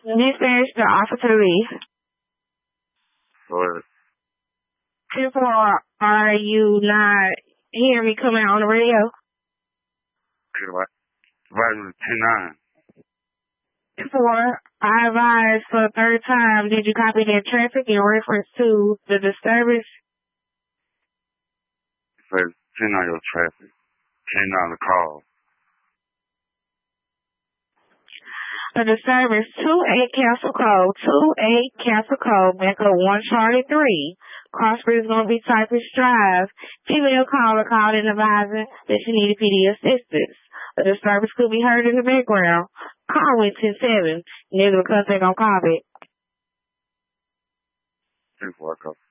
Dispatch to Officer Lee. What? 10-4, are you not hearing me coming on the radio? Vitamin 10-9. 10-4, I advise for the third time, did you copy that traffic in reference to the disturbance? It says 10 on your traffic. 10 on the call. The disturbance 28 Castle Code, 28 Castle Code, Mecca 1 Charlie 3. Crossbridge is going to be Cypress Drive. Female caller called in advising that she needed PD assistance. The disturbance could be heard in the background. Call went 10-7. Neither because they're going to call it. 10-4,